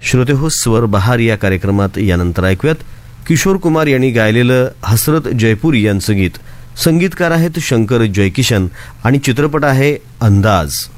श्रोतेहो, स्वर बहार या कार्यक्रमात यानंतर ऐकूयात किशोर कुमार यांनी गायलेलं हसरत जयपुरी यांचं गीत. संगीतकार आहेत शंकर जयकिशन आणि चित्रपट आहे अंदाज.